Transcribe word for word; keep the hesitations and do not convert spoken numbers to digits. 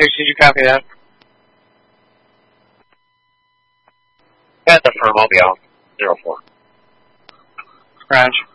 six, did you copy that? Panther for Mobile, zero four. Roger.